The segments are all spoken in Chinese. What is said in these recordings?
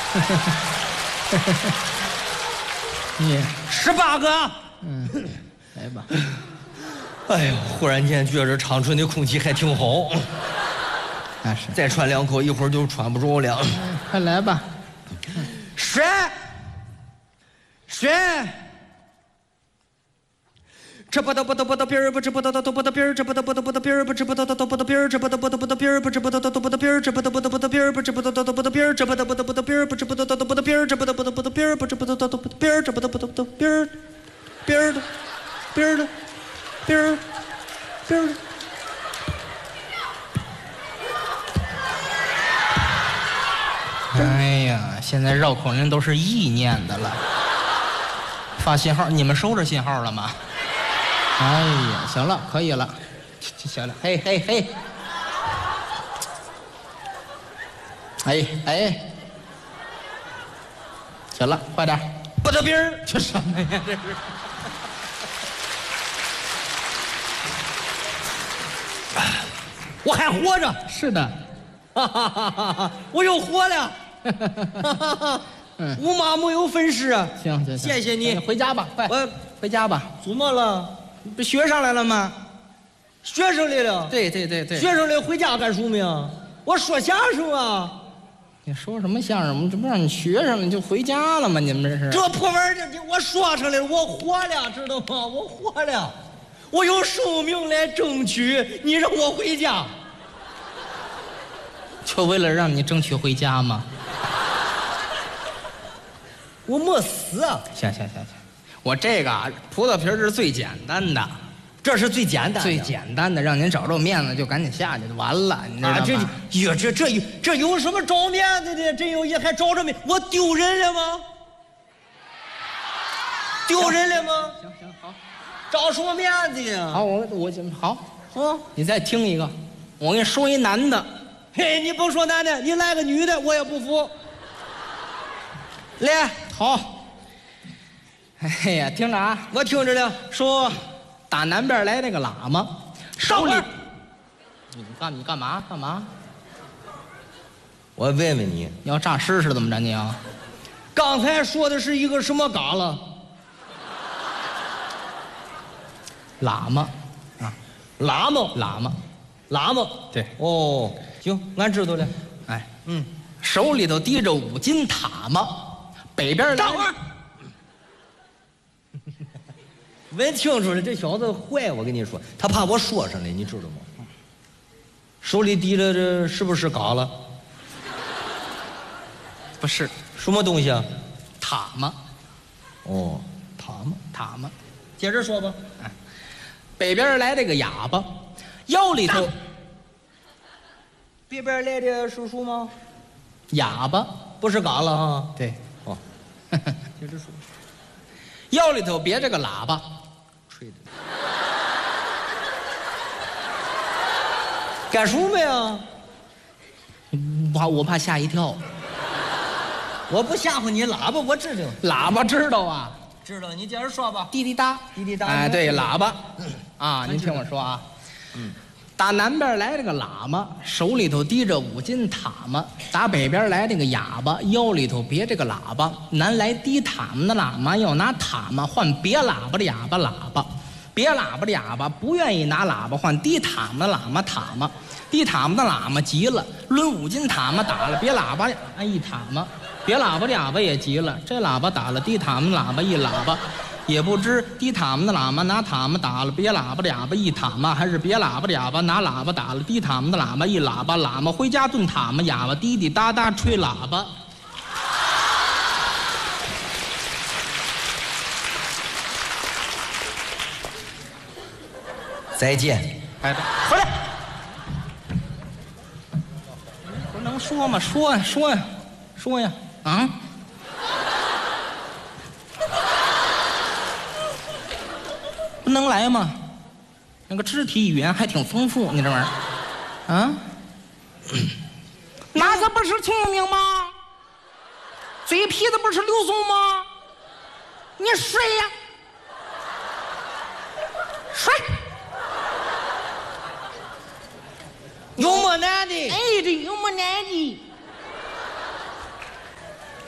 你 18个。 来吧。 哎呦，忽然间觉着长春的空气还挺好。 那是。 再喘2口，一会儿就喘不着了。 快来吧。 水。这不得不得不得边儿不知不得都不得边儿这不得不得不得边儿不知不得都不得边儿这不得不得不得边儿不知不得都不得边儿这不得不得不得边儿不知不得都不得边儿这不得不得不得边儿不知不得都不得边儿这不得不得不得边儿不知不得都不得边儿这不得不得不得边儿边儿的边儿的边儿边儿。 哎呀，现在绕口令都是意念的了。发信号，你们收着信号了吗？哎呀，行了，可以了，行了，嘿嘿嘿，哎，行了，快点， 不得边儿， 这什么呀？这是。 我还活着。 是的， 哈哈哈哈哈！我又活了。哈哈哈！无妈没有粉饰啊。 行， 谢谢你。 回家吧，快， 我回家吧。 怎么了？ 不学上来了吗？ 学生来了。 对。 学生来回家干什么呀？我说相声啊。 你说什么相声？这不让你学上了，你就回家了吗？你们这是？ 这破玩意儿，我说上来了，我活了，知道吗？我活了，我有生命来争取。你让我回家， 就为了让你争取回家吗？ 我没死啊。 行，我这个葡萄皮是最简单的， 这是最简单的， 让您找着面子就赶紧下去就完了。你知道吗？ 这有什么找面子的？这有也还找着面？我丢人了吗？丢人了吗？ 行，好， 找什么面子呀？ 好，我好，你再听一个，我给你说一男的。 嘿，你甭说男的，你来个女的，我也不服。来， 好。哎呀，听着啊， 我听着了。 说打南边来那个喇嘛，手里，你干嘛？ 我问问你， 你要诈尸是怎么着？你啊？ 刚才说的是一个什么嘎了？ 喇嘛啊， 喇嘛。 对。 哦，行，俺知道了。 哎，手里头提着5斤塔嘛，北边来。 等会儿。问清楚了，这小子坏，我跟你说，他怕我说上来，你知道吗？手里提着这是不是嘎了？ 不是， 什么东西啊？ 塔嘛。 哦， 塔嘛。 接着说吧。 北边来这个哑巴，腰里头。 北边来的是什么？ 哑巴， 不是嘎了哈？ 对。 哦，接着说。 腰里头别着个喇叭， 吹的。干什么呀？ 我怕吓一跳。 我不吓唬你，喇叭我知道。 喇叭知道啊？ 知道，你接着说吧。 滴滴答。哎，对，喇叭。啊，您听我说啊。打南边来这个喇嘛，手里头提着5斤塔嘛；打北边来这个哑巴，腰里头别这个喇叭。南来提塔嘛的喇嘛要拿塔嘛换别喇叭的哑巴喇叭，别喇叭的哑巴不愿意拿喇叭换低塔嘛的喇嘛塔嘛。低塔嘛的喇嘛急了，抡5斤塔嘛打了别喇叭一塔嘛，别喇叭的哑巴也急了，这喇叭打了低塔嘛的喇叭一喇叭。也不知低塔嘛的喇嘛拿塔嘛打了别喇叭的哑巴一塔嘛，还是别喇叭的哑巴拿喇叭打了低塔嘛的喇嘛一喇叭。喇嘛回家炖塔嘛，哑巴滴滴答答吹喇叭。 再见。 哎，回来。不能说吗？说呀，啊！不能来吗？那个肢体语言还挺丰富，你这玩意儿，啊？哪个不是聪明吗？嘴皮子不是溜松吗？你睡呀，睡。 有么难的？ 哎，这有么难的？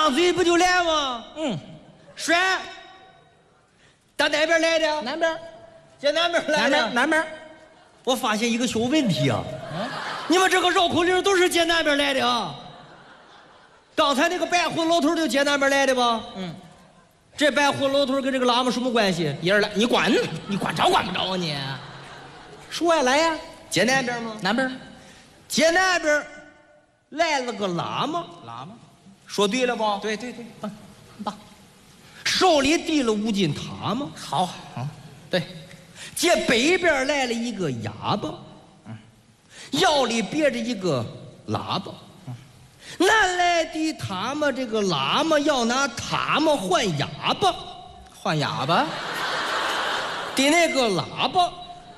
张嘴不就来吗？帅，打哪边来的？ 南边， 在南边来的。 南边。 我发现一个小问题啊，你们这个绕口令都是接南边来的啊。刚才那个白胡老头就接南边来的吧？这白胡老头跟这个喇嘛什么关系？ 一人来，你管着管不着啊你？说呀，来呀， 接南边吗？ 南边， 接南边来了个喇嘛，说对了吧？ 对，棒， 手里提了5斤塔嘛。 好，对， 接北边来了一个哑巴，腰里别着一个喇叭。南来的他们这个喇嘛要拿他们换哑巴， 换哑巴， 的那个喇叭，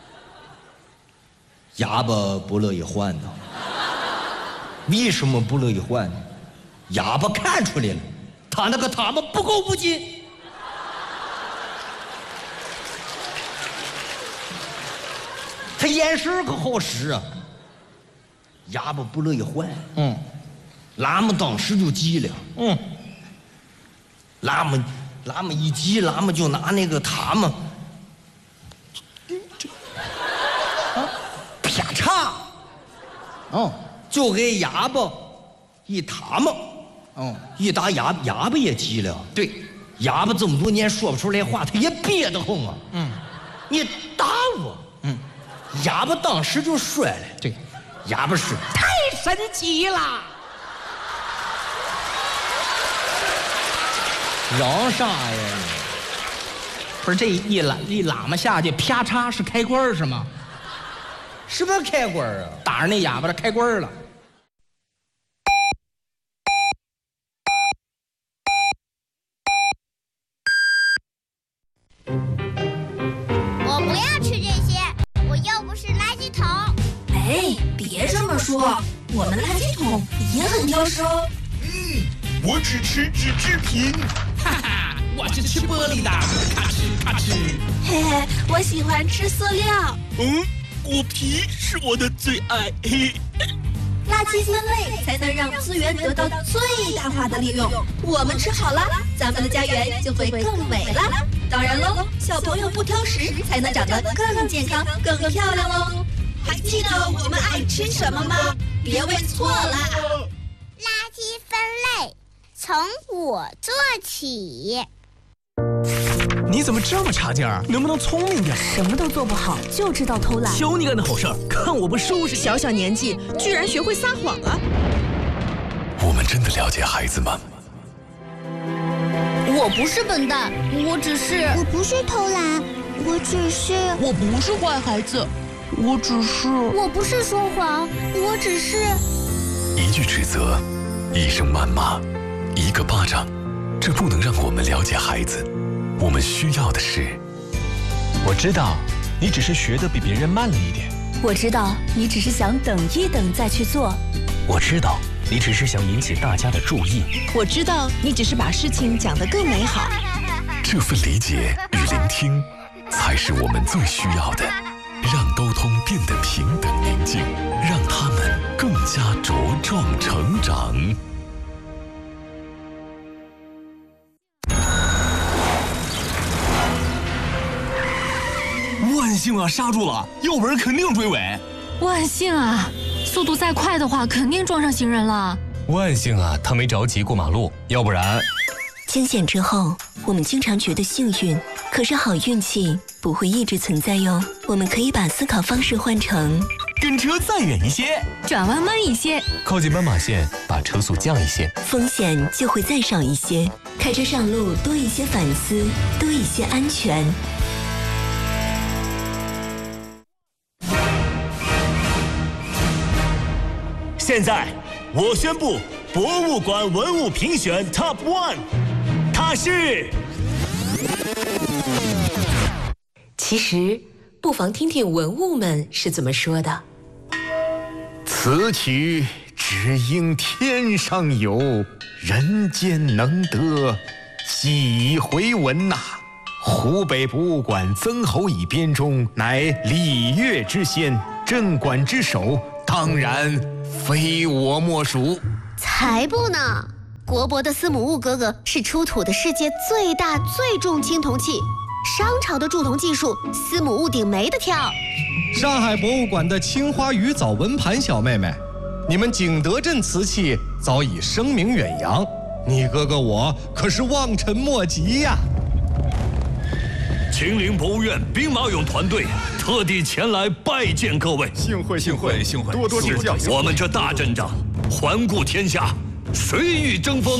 哑巴不乐意换呢。为什么不乐意换呢？哑巴看出来了，他那个他们不够5斤。他眼神可好使啊。哑巴不乐意换，喇嘛当时就急了，喇嘛一急，喇嘛就拿那个塔嘛，啪嚓，就给哑巴一塔嘛，一打哑巴也急了， 对， 哑巴这么多年说不出来话，他也憋得慌啊，你打我，哑巴当时就摔了， 对， 哑巴是太神奇了。 嚷啥呀？ 不是这一喇嘛下去，啪嚓是开关是吗？ 什么开关啊？ 打着那哑巴的开关了。 我不要吃这些，我又不是垃圾桶。 哎，别这么说，我们垃圾桶也很挑食哦。 我只吃纸制品。 哈哈，我是吃玻璃的，咔哧咔哧。 嘿嘿，我喜欢吃塑料。 果皮是我的最爱。 垃圾分类才能让资源得到最大化的利用。我们吃好了，咱们的家园就会更美了。当然喽，小朋友不挑食，才能长得更健康、更漂亮喽。还记得我们爱吃什么吗？别问错了。 垃圾分类从我做起。 你怎么这么差劲儿？能不能聪明点？ 什么都做不好，就知道偷懒。 求你干的好事儿，看我不收拾你！ 小年纪居然学会撒谎啊！ 我们真的了解孩子吗？ 我不是笨蛋，我不是偷懒， 我不是坏孩子， 我不是说谎， 一句指责，一声谩骂，一个巴掌，这不能让我们了解孩子。我们需要的是， 我知道你只是学得比别人慢了一点， 我知道你只是想等一等再去做， 我知道你只是想引起大家的注意， 我知道你只是把事情讲得更美好。 这份理解与聆听，才是我们最需要的。让沟通变得平等宁静，让他们更加茁壮成长。 万幸啊，刹住了，要不然肯定追尾。 万幸啊，速度再快的话，肯定撞上行人了。 万幸啊，他没着急过马路，要不然…… 惊险之后，我们经常觉得幸运，可是好运气不会一直存在哟。我们可以把思考方式换成： 跟车再远一些， 转弯慢一些， 靠近斑马线，把车速降一些， 风险就会再少一些。开车上路多一些反思，多一些安全。 现在我宣布，博物馆文物评选 Top 1， 它是…… 其实，不妨听听文物们是怎么说的。 此曲只应天上有，人间能得，几回闻呐！湖北博物馆曾侯乙编钟，乃礼乐之先，镇馆之首，当然非我莫属。 才不呢！ 国博的司母戊哥哥是出土的世界最大最重青铜器，商朝的铸铜技术，司母戊鼎没得挑。 上海博物馆的青花鱼藻纹盘小妹妹，你们景德镇瓷器早已声名远扬，你哥哥我可是望尘莫及呀。 秦陵博物院兵马俑团队特地前来拜见各位， 幸会，多多指教。 我们这大阵仗，环顾天下，谁与争锋？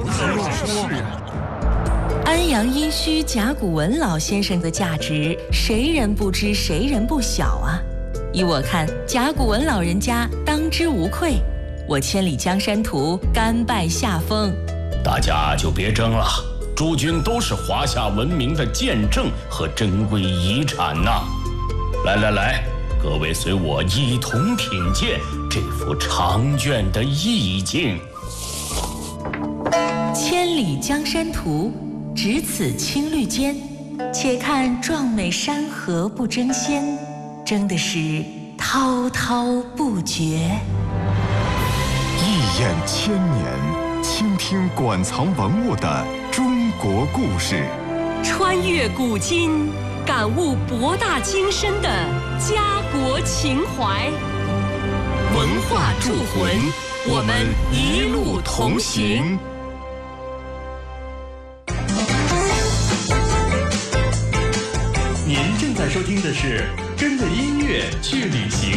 安阳殷墟甲骨文老先生的价值，谁人不知，谁人不晓啊！依我看，甲骨文老人家当之无愧。我千里江山图甘拜下风。 大家就别争了，诸君都是华夏文明的见证和珍贵遗产呐！来，各位随我一同品鉴这幅长卷的意境。 千里江山图，只此青绿间，且看壮美山河不争先，争的是滔滔不绝。 一眼千年，倾听馆藏文物的中国故事， 穿越古今，感悟博大精深的家国情怀。 文化铸魂，我们一路同行。 您正在收听的是《跟着音乐去旅行》。